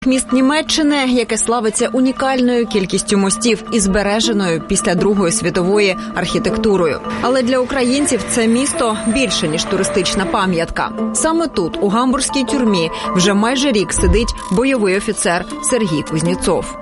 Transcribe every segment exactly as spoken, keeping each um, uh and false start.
Міст Німеччини, яке славиться унікальною кількістю мостів і збереженою після Другої світової архітектурою. Але для українців це місто більше, ніж туристична пам'ятка. Саме тут, у гамбурзькій тюрмі, вже майже рік сидить бойовий офіцер Сергій Кузнєцов.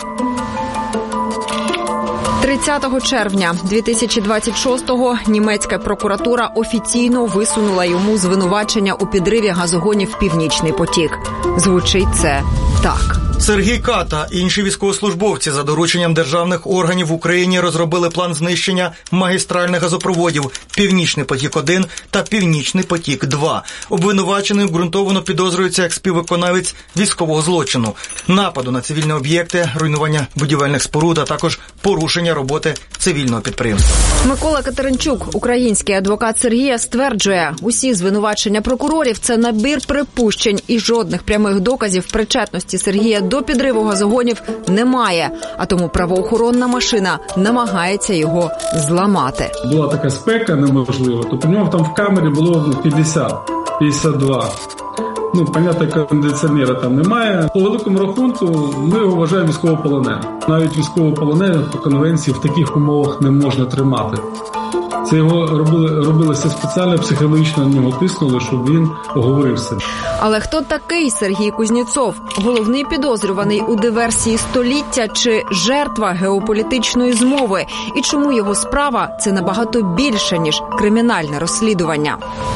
тридцятого червня дві тисячі двадцять шостого німецька прокуратура офіційно висунула йому звинувачення у підриві газогонів «Північний потік». Звучить це так. Сергій К. та інші військовослужбовці за дорученням державних органів в Україні розробили план знищення магістральних газопроводів «Північний потік-один» та «Північний потік-два». Обвинувачений ґрунтовно підозрюється як співвиконавець військового злочину, нападу на цивільні об'єкти, руйнування будівельних споруд, а також порушення роботи цивільного підприємства. Микола Катеринчук, український адвокат Сергія, стверджує, усі звинувачення прокурорів – це набір припущень і жодних прямих доказів причетності Сергія до підриву газогонів немає, а тому правоохоронна машина намагається його зламати. Була така спека неможлива, то при нього там в камері було п'ятдесят - п'ятдесят два. Ну, понятно, кондиціонера там немає. По великому рахунку ми його вважаємо військовополоненим. Навіть військовополонених по конвенції в таких умовах не можна тримати. Це його робили, робилося спеціально, психологічно на нього тиснули, щоб він оговорився. Але хто такий Сергій Кузнєцов? Головний підозрюваний у диверсії століття чи жертва геополітичної змови? І чому його справа – це набагато більше, ніж кримінальне розслідування?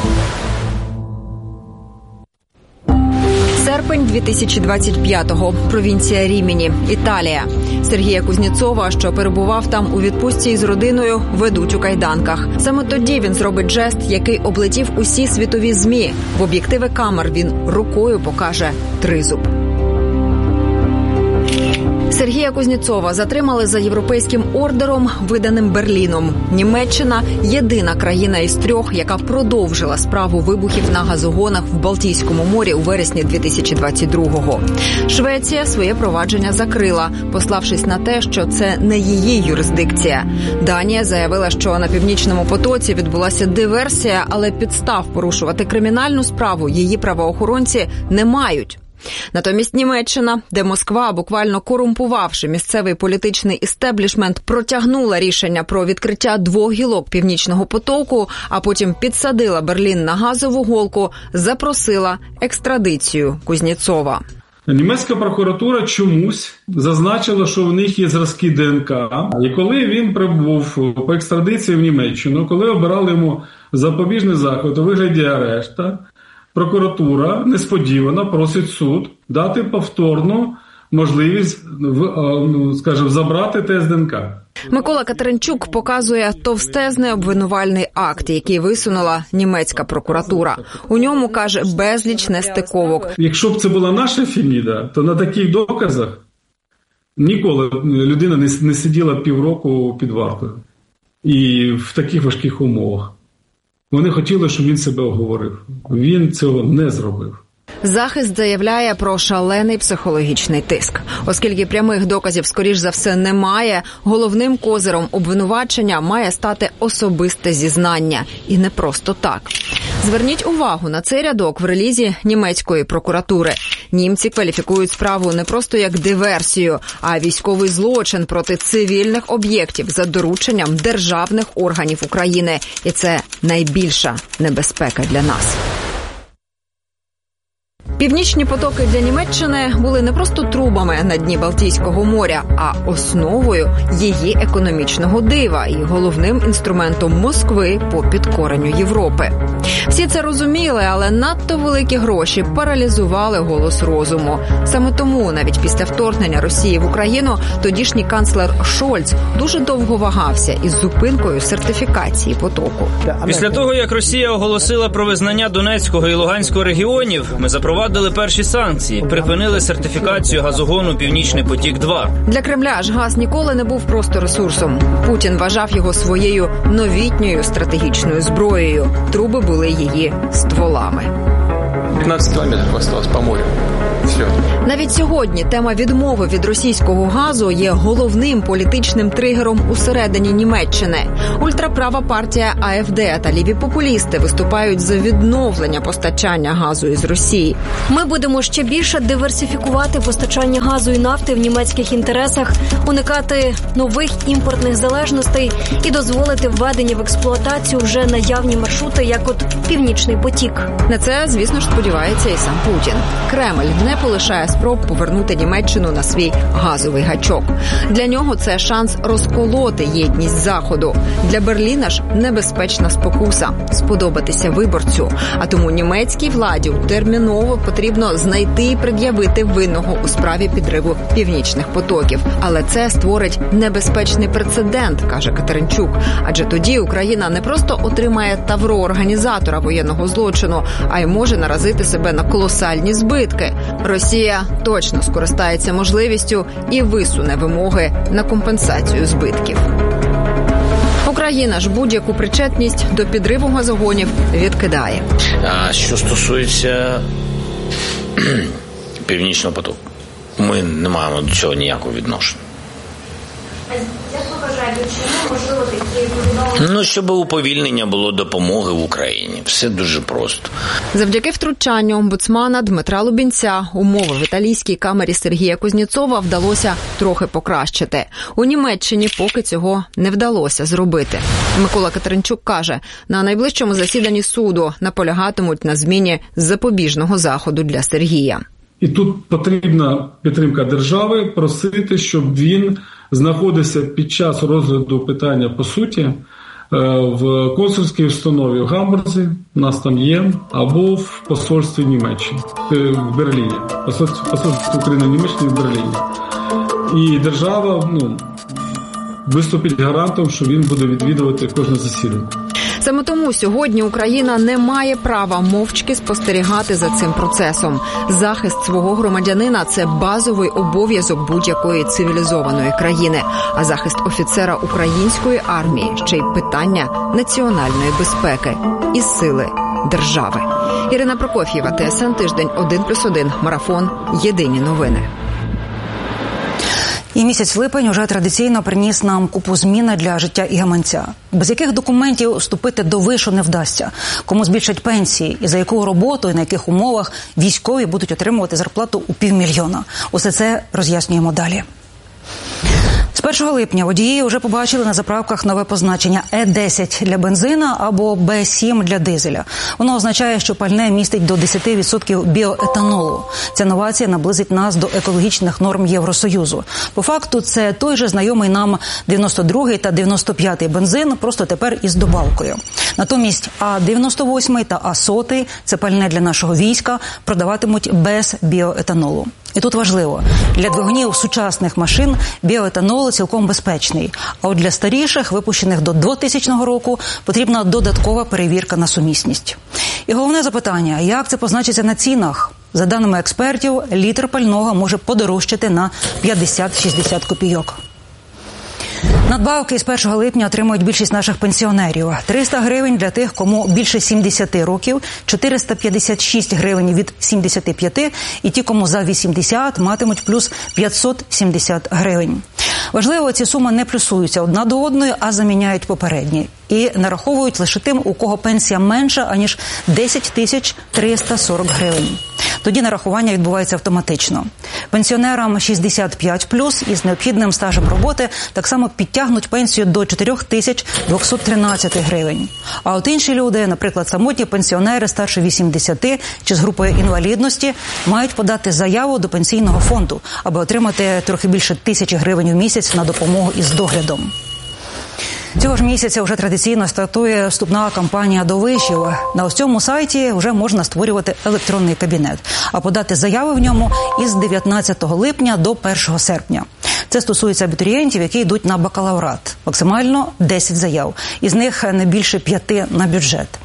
Серпень дві тисячі двадцять п'ятого. Провінція Рімені, Італія. Сергія Кузнєцова, що перебував там у відпустці із родиною, ведуть у кайданках. Саме тоді він зробить жест, який облетів усі світові ЗМІ. В об'єктиви камер він рукою покаже тризуб. Сергія Кузнєцова затримали за європейським ордером, виданим Берліном. Німеччина – єдина країна із трьох, яка продовжила справу вибухів на газогонах в Балтійському морі у вересні дві тисячі двадцять другого. Швеція своє провадження закрила, пославшись на те, що це не її юрисдикція. Данія заявила, що на Північному потоці відбулася диверсія, але підстав порушувати кримінальну справу її правоохоронці не мають. Натомість Німеччина, де Москва, буквально корумпувавши місцевий політичний істеблішмент, протягнула рішення про відкриття двох гілок Північного потоку, а потім підсадила Берлін на газову голку, запросила екстрадицію Кузнєцова. Німецька прокуратура чомусь зазначила, що в них є зразки ДНК. І коли він прибув по екстрадиції в Німеччину, коли обирали йому запобіжний захід у вигляді арешта, прокуратура несподівано просить суд дати повторну можливість, скажімо, забрати тест ДНК. Микола Катеринчук показує товстезний обвинувальний акт, який висунула німецька прокуратура. У ньому, каже, безліч нестиковок. Якщо б це була наша Феміда, то на таких доказах ніколи людина не сиділа півроку під вартою. І в таких важких умовах. Вони хотіли, щоб він себе оговорив. Він цього не зробив. Захист заявляє про шалений психологічний тиск. Оскільки прямих доказів, скоріш за все, немає, головним козиром обвинувачення має стати особисте зізнання. І не просто так. Зверніть увагу на цей рядок в релізі німецької прокуратури. Німці кваліфікують справу не просто як диверсію, а військовий злочин проти цивільних об'єктів за дорученням державних органів України. І це найбільша небезпека для нас. Північні потоки для Німеччини були не просто трубами на дні Балтійського моря, а основою її економічного дива і головним інструментом Москви по підкоренню Європи. Всі це розуміли, але надто великі гроші паралізували голос розуму. Саме тому, навіть після вторгнення Росії в Україну, тодішній канцлер Шольц дуже довго вагався із зупинкою сертифікації потоку. Після того, як Росія оголосила про визнання Донецького і Луганського регіонів, ми запровадили перші санкції, припинили сертифікацію газогону «Північний потік-два». Для Кремля ж газ ніколи не був просто ресурсом. Путін вважав його своєю новітньою стратегічною зброєю. Труби були її стволами. пятнадцать километров осталось по морю. Все. Навіть сьогодні тема відмови від російського газу є головним політичним тригером усередині Німеччини. Ультраправа партія АФД та ліві популісти виступають за відновлення постачання газу із Росії. Ми будемо ще більше диверсифікувати постачання газу і нафти в німецьких інтересах, уникати нових імпортних залежностей і дозволити введення в експлуатацію вже наявні маршрути, як от «Північний потік». На це, звісно ж, сподівається і сам Путін. Кремль не полишає спроб повернути Німеччину на свій газовий гачок. Для нього це шанс розколоти єдність Заходу. Для Берліна ж небезпечна спокуса – сподобатися виборцю. А тому німецькій владі терміново потрібно знайти і пред'явити винного у справі підриву північних потоків. Але це створить небезпечний прецедент, каже Катеринчук. Адже тоді Україна не просто отримає тавро організатора воєнного злочину, а й може наразити себе на колосальні збитки. Росія точно скористається можливістю і висуне вимоги на компенсацію збитків. Україна ж будь-яку причетність до підриву газогонів відкидає. А що стосується Північного потоку, ми не маємо до цього ніякого відношення. Як ви вважаєте, чому можливо такі повідомлення? Ну, щоб уповільнення було допомоги в Україні. Все дуже просто. Завдяки втручанню омбудсмана Дмитра Лубінця умови в італійській камері Сергія Кузнєцова вдалося трохи покращити. У Німеччині поки цього не вдалося зробити. Микола Катеринчук каже, на найближчому засіданні суду наполягатимуть на зміні запобіжного заходу для Сергія. І тут потрібна підтримка держави, просити, щоб він знаходився під час розгляду питання по суті в консульській установі в Гамбурзі, у нас там є, або в посольстві Німеччини, в Берліні. Посольство України в Німеччині в Берліні. І держава ну, виступить гарантом, що він буде відвідувати кожне засідання. Саме тому сьогодні Україна не має права мовчки спостерігати за цим процесом. Захист свого громадянина – це базовий обов'язок будь-якої цивілізованої країни. А захист офіцера української армії – ще й питання національної безпеки і сили держави. Ірина Прокоф'єва, ТСН Тиждень, один плюс один, Марафон, Єдині новини. І місяць липень уже традиційно приніс нам купу змін для життя і гаманця, без яких документів вступити до вишу не вдасться, кому збільшать пенсії і за яку роботу і на яких умовах військові будуть отримувати зарплату у півмільйона. Усе це роз'яснюємо далі. З першого липня водії вже побачили на заправках нове позначення Е десять для бензина або Б сім для дизеля. Воно означає, що пальне містить до десять відсотків біоетанолу. Ця новація наблизить нас до екологічних норм Євросоюзу. По факту це той же знайомий нам дев'яносто другий та дев'яносто п'ятий бензин, просто тепер із добавкою. Натомість А дев'яносто восьмий та А сто – це пальне для нашого війська, продаватимуть без біоетанолу. І тут важливо, для двигунів сучасних машин біоетанол цілком безпечний, а от для старіших, випущених до двохтисячного року, потрібна додаткова перевірка на сумісність. І головне запитання, як це позначиться на цінах? За даними експертів, літр пального може подорожчати на п'ятдесят-шістдесят копійок. Надбавки з першого липня отримують більшість наших пенсіонерів. триста гривень для тих, кому більше сімдесяти років, чотириста п'ятдесят шість гривень від сімдесяти п'яти, і ті, кому за вісімдесят, матимуть плюс п'ятсот сімдесят гривень. Важливо, ці суми не плюсуються одна до одної, а заміняють попередні. І нараховують лише тим, у кого пенсія менша, аніж десять тисяч триста сорок гривень. Тоді нарахування відбувається автоматично. Пенсіонерам шістдесят п'ять плюс із необхідним стажем роботи так само підтягнуть пенсію до чотири тисячі двісті тринадцять гривень. А от інші люди, наприклад, самотні пенсіонери старше вісімдесяти чи з групою інвалідності, мають подати заяву до пенсійного фонду, аби отримати трохи більше тисячі гривень в місяць на допомогу із доглядом. Цього ж місяця вже традиційно стартує вступна кампанія до вишів. На ось цьому сайті вже можна створювати електронний кабінет, а подати заяви в ньому із дев'ятнадцятого липня до першого серпня. Це стосується абітурієнтів, які йдуть на бакалаврат. Максимально десять заяв. Із них не більше п'яти на бюджет.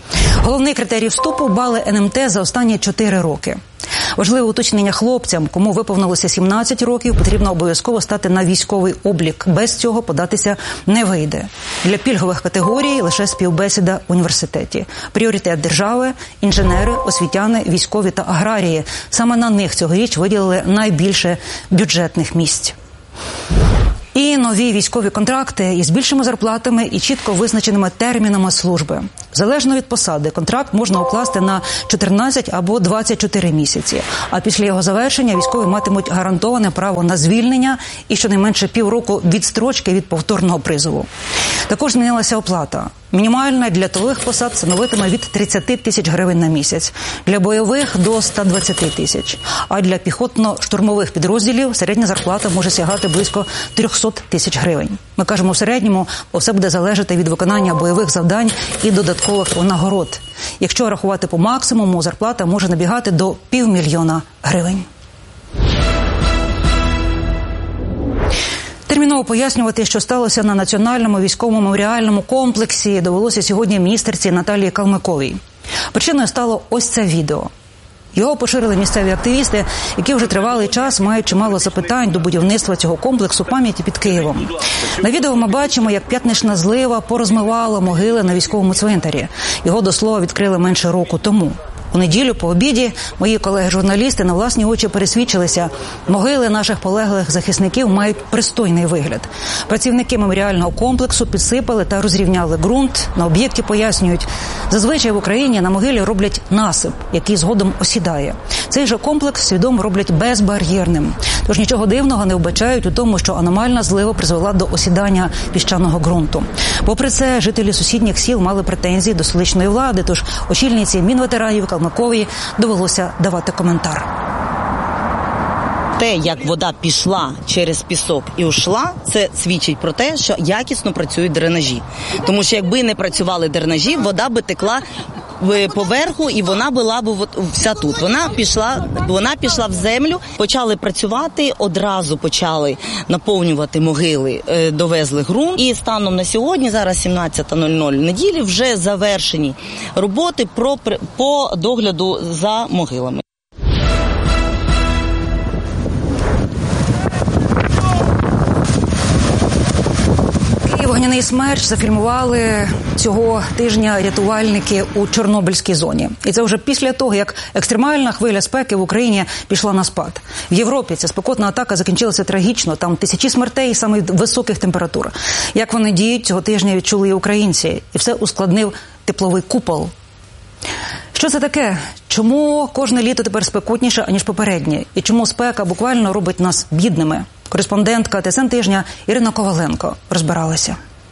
Головний критерій вступу – бали ен ем те за останні чотири роки. Важливе уточнення: хлопцям, кому виповнилося сімнадцять років, потрібно обов'язково стати на військовий облік. Без цього податися не вийде. Для пільгових категорій лише співбесіда в університеті. Пріоритет держави – інженери, освітяни, військові та аграрії. Саме на них цьогоріч виділили найбільше бюджетних місць. І нові військові контракти із більшими зарплатами і чітко визначеними термінами служби. Залежно від посади, контракт можна укласти на чотирнадцять або двадцять чотири місяці. А після його завершення військові матимуть гарантоване право на звільнення і щонайменше півроку відстрочки від повторного призову. Також змінилася оплата. Мінімальна для тилових посад становитиме від тридцять тисяч гривень на місяць, для бойових – до ста двадцяти тисяч. А для піхотно-штурмових підрозділів середня зарплата може сягати близько триста тисяч гривень. Ми кажемо в середньому, бо все буде залежати від виконання бойових завдань і додаткових нагород. Якщо рахувати по максимуму, зарплата може набігати до півмільйона гривень. Терміново пояснювати, що сталося на Національному військовому меморіальному комплексі, довелося сьогодні міністерці Наталії Калмиковій. Причиною стало ось це відео. Його поширили місцеві активісти, які вже тривалий час мають чимало запитань до будівництва цього комплексу пам'яті під Києвом. На відео ми бачимо, як п'ятнична злива порозмивала могили на військовому цвинтарі. Його, до слова, відкрили менше року тому. У неділю по обіді мої колеги-журналісти на власні очі пересвідчилися, могили наших полеглих захисників мають пристойний вигляд. Працівники меморіального комплексу підсипали та розрівняли ґрунт. На об'єкті пояснюють, зазвичай в Україні на могилі роблять насип, який згодом осідає. Цей же комплекс свідомо роблять безбар'єрним. Тож нічого дивного не вбачають у тому, що аномальна злива призвела до осідання піщаного ґрунту. Попри це, жителі сусідніх сіл мали претензії до столичної влади, тож очільниці Мінветеранів Калмиковій довелося давати коментар. Те, як вода пішла через пісок і ушла, це свідчить про те, що якісно працюють дренажі. Тому що якби не працювали дренажі, вода би текла поверху, і вона була б вся тут. Вона пішла, вона пішла в землю, почали працювати, одразу почали наповнювати могили, довезли ґрунт. І станом на сьогодні, зараз сімнадцята нуль нуль неділі, вже завершені роботи про, по догляду за могилами. Вогняний смерч зафільмували цього тижня рятувальники у Чорнобильській зоні. І це вже після того, як екстремальна хвиля спеки в Україні пішла на спад. В Європі ця спекотна атака закінчилася трагічно. Там тисячі смертей і саме високих температур. Як вони діють, цього тижня відчули і українці. І все ускладнив тепловий купол. Що це таке? Чому кожне літо тепер спекотніше, аніж попереднє? І чому спека буквально робить нас бідними? Кореспондентка Те Ес Ен тижня Ірина Коваленко розбиралася.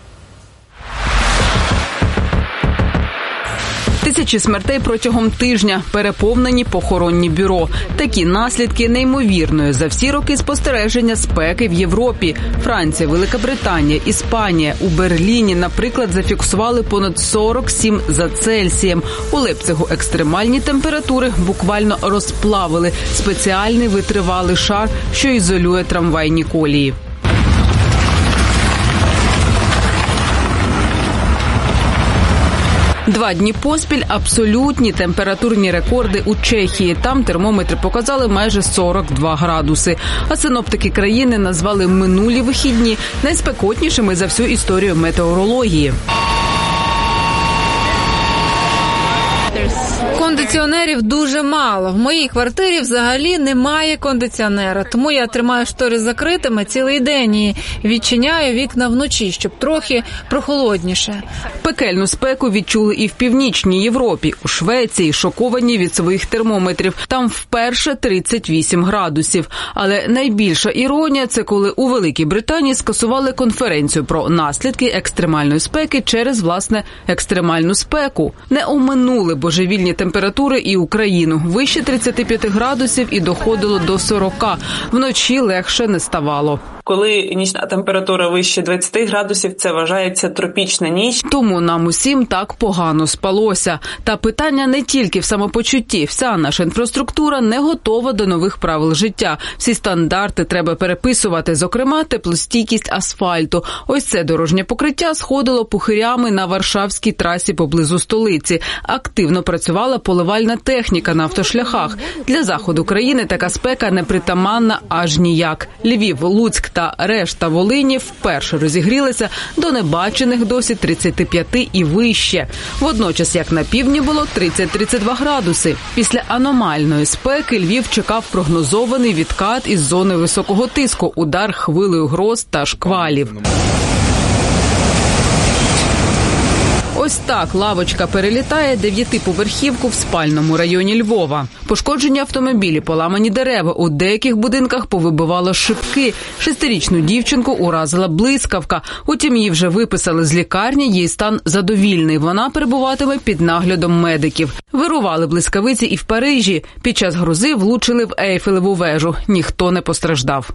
Тисячі смертей протягом тижня, переповнені похоронні бюро. Такі наслідки неймовірної за всі роки спостереження спеки в Європі. Франція, Велика Британія, Іспанія. У Берліні, наприклад, зафіксували понад сорок сім за Цельсієм. У Лейпцигу екстремальні температури буквально розплавили спеціальний витривалий шар, що ізолює трамвайні колії. Два дні поспіль абсолютні температурні рекорди у Чехії. Там термометри показали майже сорок два градуси. А синоптики країни назвали минулі вихідні найспекотнішими за всю історію метеорології. Кондиціонерів дуже мало. В моїй квартирі взагалі немає кондиціонера, тому я тримаю штори закритими цілий день і відчиняю вікна вночі, щоб трохи прохолодніше. Пекельну спеку відчули і в Північній Європі. У Швеції шоковані від своїх термометрів. Там вперше тридцять вісім градусів. Але найбільша іронія – це коли у Великій Британії скасували конференцію про наслідки екстремальної спеки через, власне, екстремальну спеку. Не оминули божевільні температури температури і Україну. Вище тридцяти п'яти градусів і доходило до сорока. Вночі легше не ставало. Коли нічна температура вище двадцяти градусів, це вважається тропічна ніч. Тому нам усім так погано спалося. Та питання не тільки в самопочутті. Вся наша інфраструктура не готова до нових правил життя. Всі стандарти треба переписувати, зокрема, теплостійкість асфальту. Ось це дорожнє покриття сходило пухирями на Варшавській трасі поблизу столиці. Активно працювала поливальна техніка на автошляхах. Для заходу країни така спека непритаманна аж ніяк. Львів, Луцьк та решта Волині вперше розігрілися до небачених досі тридцяти п'яти і вище. Водночас, як на півдні, було тридцять - тридцять два градуси. Після аномальної спеки Львів чекав прогнозований відкат із зони високого тиску, удар хвилею гроз та шквалів. Ось так лавочка перелітає дев'ятиповерхівку в спальному районі Львова. Пошкоджені автомобілі, поламані дерева, у деяких будинках повибивало шибки. Шестирічну дівчинку уразила блискавка. Утім, її вже виписали з лікарні, її стан задовільний. Вона перебуватиме під наглядом медиків. Вирували блискавиці і в Парижі. Під час грози влучили в Ейфелеву вежу. Ніхто не постраждав.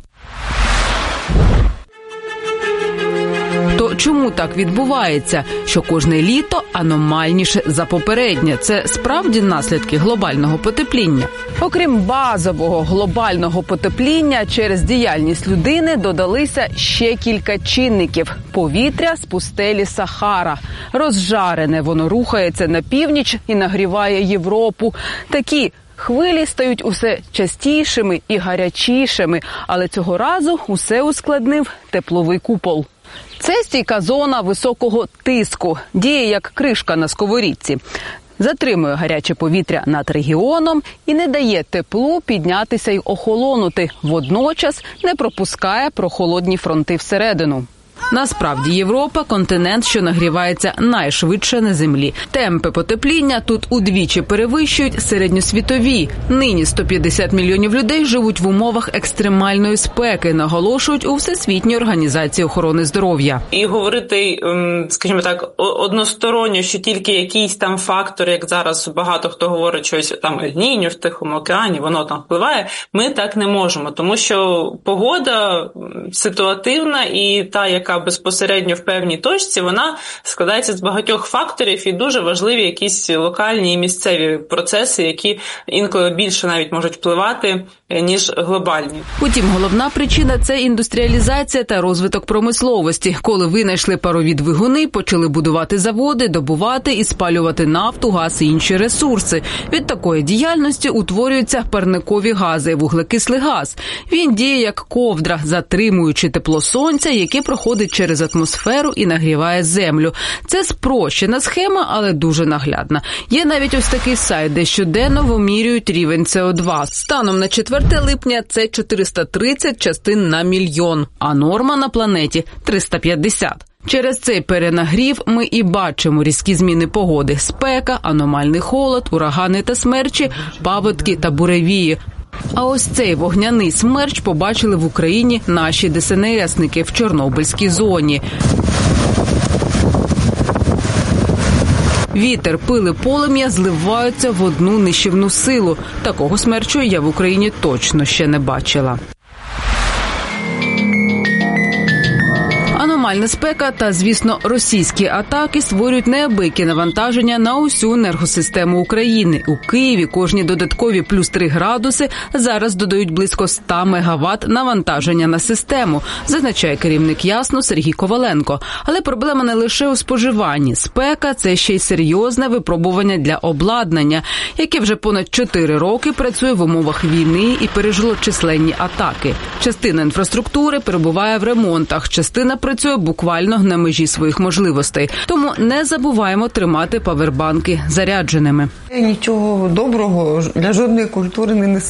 То чому так відбувається, що кожне літо аномальніше за попереднє? Це справді наслідки глобального потепління? Окрім базового глобального потепління, через діяльність людини додалися ще кілька чинників. Повітря з пустелі Сахара. Розжарене воно рухається на північ і нагріває Європу. Такі хвилі стають усе частішими і гарячішими, але цього разу усе ускладнив тепловий купол. Це стійка зона високого тиску, діє як кришка на сковорідці. Затримує гаряче повітря над регіоном і не дає теплу піднятися й охолонути. Водночас не пропускає прохолодні фронти всередину. Насправді Європа – континент, що нагрівається найшвидше на Землі. Темпи потепління тут удвічі перевищують середньосвітові. Нині сто п'ятдесят мільйонів людей живуть в умовах екстремальної спеки, наголошують у Всесвітній організації охорони здоров'я. І говорити, скажімо так, односторонньо, що тільки якийсь там фактор, як зараз багато хто говорить, щось там Ель-Ніньо в Тихому океані, воно там впливає, ми так не можемо, тому що погода ситуативна і та, яка безпосередньо в певній точці, вона складається з багатьох факторів і дуже важливі якісь локальні і місцеві процеси, які інколи більше навіть можуть впливати, ніж глобальні. Утім, головна причина – це індустріалізація та розвиток промисловості. Коли винайшли парові двигуни, почали будувати заводи, добувати і спалювати нафту, газ і інші ресурси. Від такої діяльності утворюються парникові гази, вуглекислий газ. Він діє як ковдра, затримуючи тепло сонця, яке проходить через атмосферу і нагріває землю. Це спрощена схема, але дуже наглядна. Є навіть ось такий сайт, де щоденно вимірюють рівень С О два. Станом на четверте липня це чотириста тридцять частин на мільйон, а норма на планеті – триста п'ятдесят. Через цей перенагрів ми і бачимо різкі зміни погоди – спека, аномальний холод, урагани та смерчі, паводки та буревії. А ось цей вогняний смерч побачили в Україні наші Де Ес Не Есники в Чорнобильській зоні. Вітер, пили, полум'я зливаються в одну нищівну силу. Такого смерчу я в Україні точно ще не бачила. Аномальна спека та, звісно, російські атаки створюють неабиякі навантаження на усю енергосистему України. У Києві кожні додаткові плюс три градуси зараз додають близько ста мегаватт навантаження на систему, зазначає керівник Ясно Сергій Коваленко. Але проблема не лише у споживанні. Спека – це ще й серйозне випробування для обладнання, яке вже понад чотири роки працює в умовах війни і пережило численні атаки. Частина інфраструктури перебуває в ремонтах, частина працює буквально на межі своїх можливостей. Тому не забуваємо тримати павербанки зарядженими. Нічого доброго для жодної культури не несе.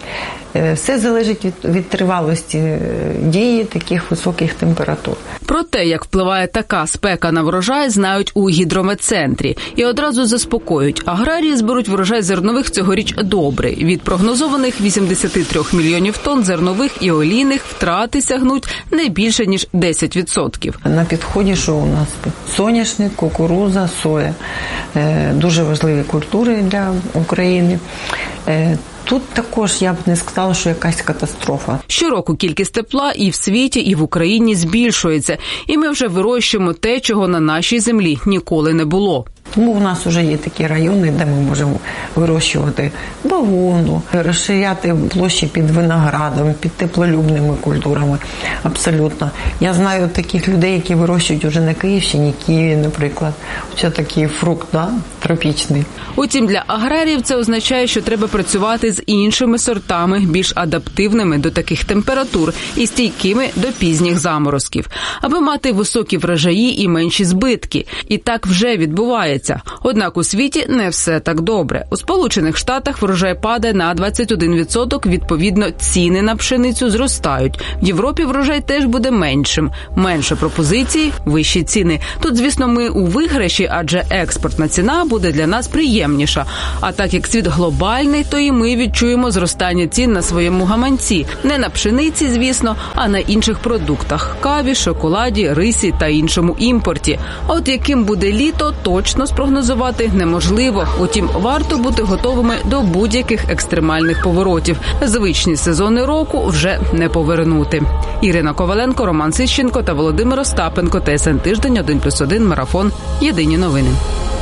Все залежить від, від тривалості дії таких високих температур. Про те, як впливає така спека на врожай, знають у гідрометцентрі. І одразу заспокоюють. Аграрії зберуть врожай зернових цьогоріч добре. Від прогнозованих вісімдесят три мільйонів тонн зернових і олійних втрати сягнуть не більше, ніж десять відсотків. На підході, що у нас? Соняшник, кукурудза, соя. Дуже важливі культури для України. Тут також я б не сказала, що якась катастрофа. Щороку кількість тепла і в світі, і в Україні збільшується. І ми вже вирощуємо те, чого на нашій землі ніколи не було. Тому в нас вже є такі райони, де ми можемо вирощувати бавовну, розширяти площі під виноградом, під теплолюбними культурами. Абсолютно. Я знаю таких людей, які вирощують вже на Київщині, Києві, наприклад. Це такий фрукт, да? Тропічний. Утім, для аграріїв це означає, що треба працювати з іншими сортами, більш адаптивними до таких температур і стійкими до пізніх заморозків, аби мати високі врожаї і менші збитки. І так вже відбувається. Однак у світі не все так добре. У Сполучених Штатах врожай падає на двадцять один відсоток, відповідно, ціни на пшеницю зростають. В Європі врожай теж буде меншим. Менше пропозицій, вищі ціни. Тут, звісно, ми у виграші, адже експортна ціна буде для нас приємніша. А так як світ глобальний, то і ми відчуємо зростання цін на своєму гаманці. Не на пшениці, звісно, а на інших продуктах – каві, шоколаді, рисі та іншому імпорті. А от яким буде літо, точно спрогнозувати неможливо. Утім, варто бути готовими до будь-яких екстремальних поворотів. Звичні сезони року вже не повернути. Ірина Коваленко, Роман Сищенко та Володимир Остапенко. Т С Н Тиждень, один плюс один, Марафон. Єдині новини.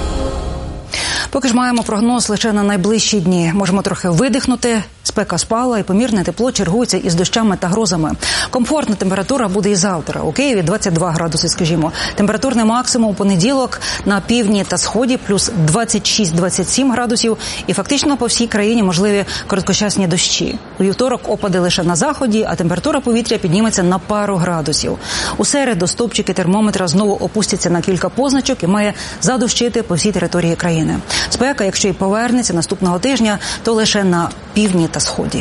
Поки ж маємо прогноз лише на найближчі дні. Можемо трохи видихнути, спека спала і помірне тепло чергується із дощами та грозами. Комфортна температура буде і завтра. У Києві двадцять два градуси, скажімо. Температурний максимум у понеділок на півдні та сході плюс двадцять шість - двадцять сім градусів. І фактично по всій країні можливі короткочасні дощі. У вівторок опади лише на заході, а температура повітря підніметься на пару градусів. У середу стовпчики термометра знову опустяться на кілька позначок і має задощити по всій території країни. Спека, якщо й повернеться наступного тижня, то лише на півдні та сході.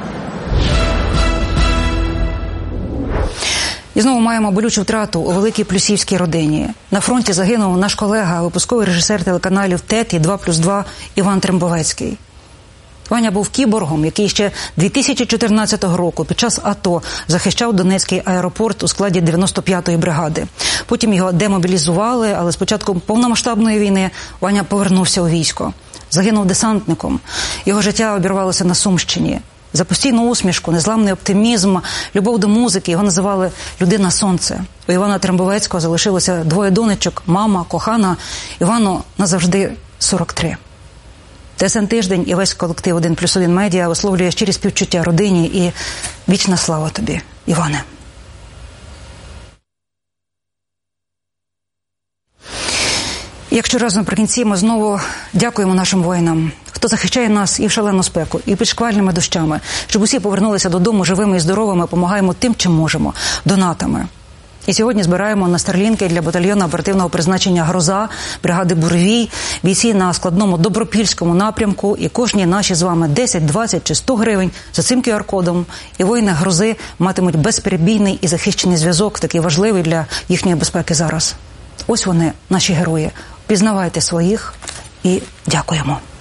І знову маємо болючу втрату у великій плюсівській родині. На фронті загинув наш колега, випусковий режисер телеканалів ТЕТ і два плюс два Іван Трембовецький. Ваня був кіборгом, який ще дві тисячі чотирнадцятого року під час АТО захищав Донецький аеропорт у складі дев'яносто п'ятої бригади. Потім його демобілізували, але з початком повномасштабної війни Ваня повернувся у військо. Загинув десантником. Його життя обірвалося на Сумщині. За постійну усмішку, незламний оптимізм, любов до музики його називали «людина-сонце». У Івана Трембовецького залишилося двоє донечок, мама, кохана. Івану назавжди сорок три. Т С Н Тиждень і весь колектив один плюс один медіа висловлює щирі співчуття родині і вічна слава тобі, Іване. Як щоразу наприкінці ми знову дякуємо нашим воїнам, хто захищає нас і в шалену спеку, і під шквальними дощами. Щоб усі повернулися додому живими і здоровими, допомагаємо тим, чим можемо, донатами. І сьогодні збираємо на старлінки для батальйону оперативного призначення «Гроза», бригади «Буревій», бійці на складному Добропільському напрямку, і кожні наші з вами десять, двадцять чи сто гривень за цим ку ар кодом. І воїни «Грози» матимуть безперебійний і захищений зв'язок, такий важливий для їхньої безпеки зараз. Ось вони, наші герої. Пізнавайте своїх і дякуємо.